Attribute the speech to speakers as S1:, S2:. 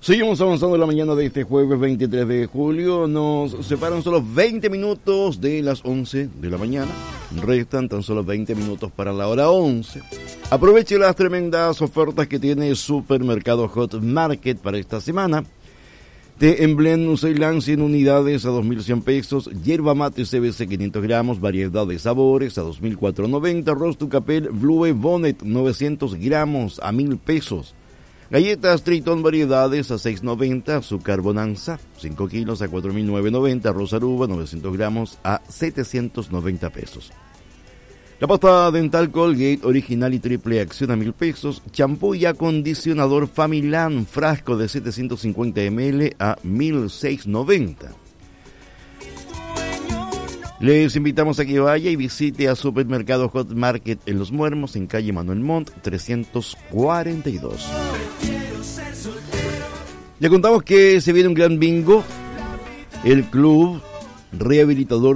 S1: Seguimos avanzando en la mañana de este jueves 23 de julio. Nos separan solo 20 minutos de las 11 de la mañana. Restan tan solo 20 minutos para la hora 11. Aproveche las tremendas ofertas que tiene Supermercado Hot Market para esta semana. Té en blend Ceilán 100 unidades a 2.100 pesos. Yerba mate CBC 500 gramos. Variedad de sabores a 2.490. Arroz Tucapel Blue Bonnet 900 gramos a 1.000 pesos. Galletas Triton variedades a 6.90, azúcar Bonanza 5 kilos a 4.990, arroz Aruba 900 gramos a 790 pesos. La pasta dental Colgate original y triple acción a 1.000 pesos, champú y acondicionador Familán frasco de 750 ml a 1.690. Les invitamos a que vaya y visite a Supermercado Hot Market en Los Muermos, en calle Manuel Montt 342. Le contamos que se viene un gran bingo. El Club Rehabilitador